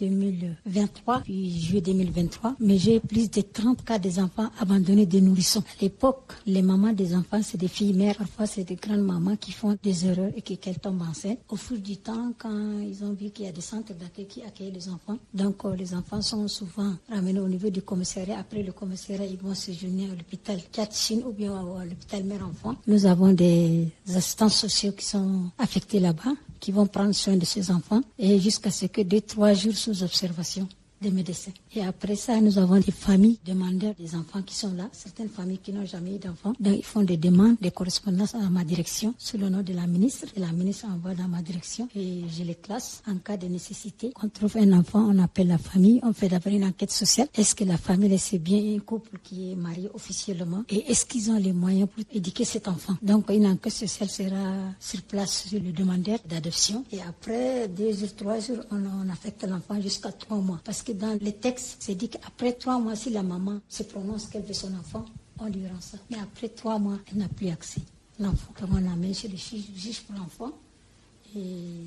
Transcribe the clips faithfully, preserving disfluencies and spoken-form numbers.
deux mille vingt-trois, puis juillet deux mille vingt-trois, mais j'ai plus de trente cas des enfants abandonnés de nourrissons. À l'époque, les mamans des enfants, c'est des filles mères, parfois c'est des grandes mamans qui font des erreurs et qu'elles tombent enceintes. Au fil du temps, quand ils ont vu qu'il y a des centres d'accueil qui accueillent les enfants, donc euh, les enfants sont souvent ramenés au niveau du commissariat. Après le commissariat, ils vont se joindre à l'hôpital Tchatchine ou bien à l'hôpital mère-enfant. Nous avons des assistants sociaux qui sont affectés là-bas, qui vont prendre soin de ces enfants et jusqu'à ce que deux, trois jours sous observation des médecins. Et après ça, nous avons des familles demandeurs des enfants qui sont là, certaines familles qui n'ont jamais eu d'enfants. Donc, ils font des demandes, des correspondances à ma direction sous le nom de la ministre. Et la ministre envoie dans ma direction et je les classe en cas de nécessité. Quand on trouve un enfant, on appelle la famille, on fait d'abord une enquête sociale. Est-ce que la famille, c'est bien un couple qui est marié officiellement? Et est-ce qu'ils ont les moyens pour éduquer cet enfant? Donc, une enquête sociale sera sur place sur le demandeur d'adoption. Et après deux jours, trois jours, on, on affecte l'enfant jusqu'à trois mois. Parce que dans les textes, c'est dit qu'après trois mois, si la maman se prononce qu'elle veut son enfant, on lui rend ça. Mais après trois mois, elle n'a plus accès. L'enfant, comme on amène chez le juge, juge pour l'enfant, et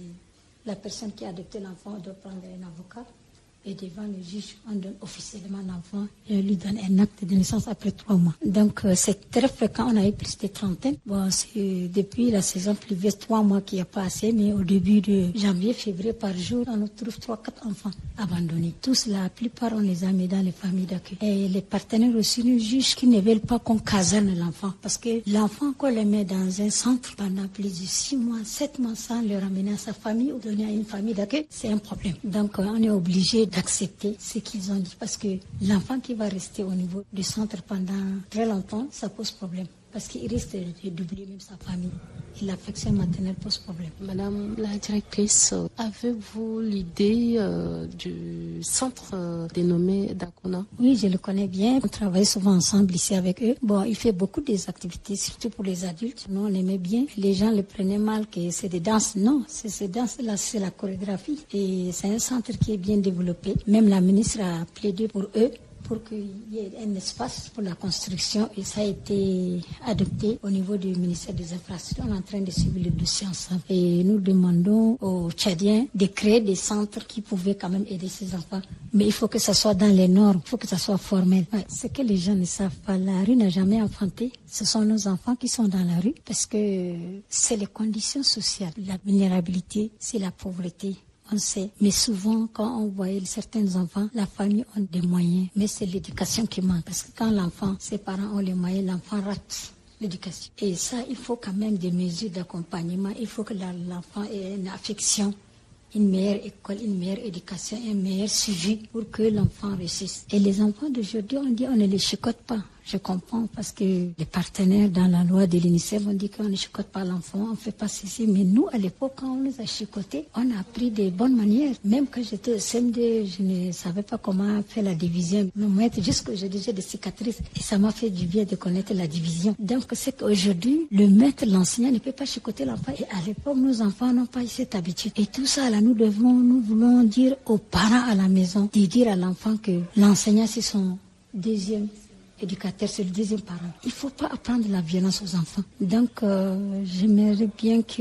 la personne qui a adopté l'enfant doit prendre un avocat. Et devant le juge, on donne officiellement l'enfant et on lui donne un acte de naissance après trois mois. Donc, euh, c'est très fréquent. On a eu plus de trentaine. Bon, c'est depuis la saison pluvieuse, trois mois qu'il n'y a pas assez, mais au début de janvier, février, par jour, on trouve trois, quatre enfants abandonnés. Tous, la plupart, on les a mis dans les familles d'accueil. Et les partenaires aussi nous jugent qu'ils ne veulent pas qu'on caserne l'enfant. Parce que l'enfant, qu'on le met dans un centre pendant plus de six mois, sept mois sans le ramener à sa famille ou donner à une famille d'accueil, c'est un problème. Donc, on est obligé d'accepter ce qu'ils ont dit parce que l'enfant qui va rester au niveau du centre pendant très longtemps, ça pose problème parce qu'il risque d'oublier même sa famille. Et l'affection maternelle pose problème. Madame la directrice, avez-vous l'idée euh, du centre euh, dénommé Dakona? Oui, je le connais bien. On travaille souvent ensemble ici avec eux. Bon, il fait beaucoup des activités, surtout pour les adultes. Nous, on aimait bien. Les gens le prenaient mal que c'est des danses. Non, c'est ces danses-là, c'est la chorégraphie. Et c'est un centre qui est bien développé. Même la ministre a plaidé pour eux, pour qu'il y ait un espace pour la construction et ça a été adopté au niveau du ministère des Infrastructures. On est en train de suivre le dossier ensemble et nous demandons aux Tchadiens de créer des centres qui pouvaient quand même aider ces enfants. Mais il faut que ça soit dans les normes, il faut que ça soit formel. Ouais, ce que les gens ne savent pas, la rue n'a jamais enfanté. Ce sont nos enfants qui sont dans la rue parce que c'est les conditions sociales, la vulnérabilité, c'est la pauvreté. On sait, mais souvent quand on voit certains enfants, la famille a des moyens, mais c'est l'éducation qui manque. Parce que quand l'enfant, ses parents ont les moyens, l'enfant rate l'éducation. Et ça, il faut quand même des mesures d'accompagnement. Il faut que l'enfant ait une affection, une meilleure école, une meilleure éducation, un meilleur suivi pour que l'enfant réussisse. Et les enfants d'aujourd'hui, on dit on ne les chicote pas. Je comprends parce que les partenaires dans la loi de l'UNICEF ont dit qu'on ne chicote pas l'enfant, on ne fait pas ceci. Mais nous, à l'époque, quand on nous a chicotés, on a appris des bonnes manières. Même quand j'étais au C M deux, je ne savais pas comment faire la division. Me mettre jusqu'à j'ai déjà des cicatrices. Et ça m'a fait du bien de connaître la division. Donc, c'est qu'aujourd'hui, le maître, l'enseignant ne peut pas chicoter l'enfant. Et à l'époque, nos enfants n'ont pas eu cette habitude. Et tout ça, là, nous devons, nous voulons dire aux parents à la maison, de dire à l'enfant que l'enseignant, c'est son deuxième éducateur, c'est le deuxième parent. Il ne faut pas apprendre la violence aux enfants. Donc, euh, j'aimerais bien que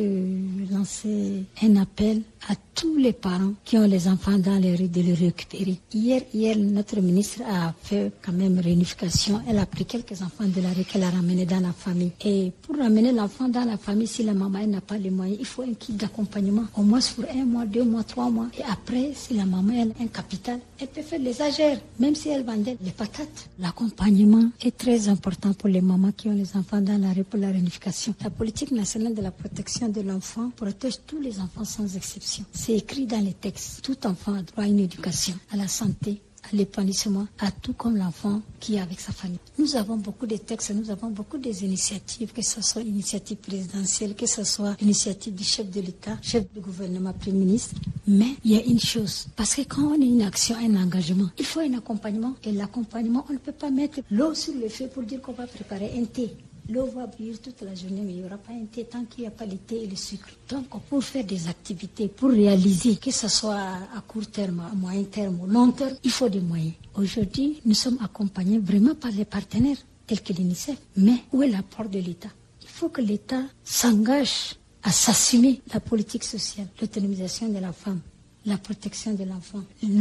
lancer un appel à tous les parents qui ont les enfants dans les rues de les récupérer. Hier, hier, notre ministre a fait quand même réunification. Elle a pris quelques enfants de la rue qu'elle a ramenés dans la famille. Et pour ramener l'enfant dans la famille, si la maman n'a pas les moyens, il faut un kit d'accompagnement. Au moins pour un mois, deux mois, trois mois. Et après, si la maman elle a un capital, elle peut faire les agères, même si elle vendait les patates. L'accompagnement est très important pour les mamans qui ont les enfants dans la rue pour la réunification. La politique nationale de la protection de l'enfant protège tous les enfants sans exception. C'est écrit dans les textes. Tout enfant a droit à une éducation, à la santé, à l'épanouissement, à tout comme l'enfant qui est avec sa famille. Nous avons beaucoup de textes, nous avons beaucoup d'initiatives, que ce soit initiative présidentielle, que ce soit initiative du chef de l'État, chef du gouvernement, premier ministre. Mais il y a une chose, parce que quand on a une action, un engagement, il faut un accompagnement. Et l'accompagnement, on ne peut pas mettre l'eau sur le feu pour dire qu'on va préparer un thé. L'eau va bouillir toute la journée, mais il n'y aura pas un thé tant qu'il n'y a pas le thé et le sucre. Donc, pour faire des activités, pour réaliser, que ce soit à court terme, à moyen terme ou long terme, il faut des moyens. Aujourd'hui, nous sommes accompagnés vraiment par les partenaires, tels que l'UNICEF. Mais où est l'apport de l'État? Il faut que l'État s'engage à s'assumer la politique sociale, l'autonomisation de la femme, la protection de l'enfant.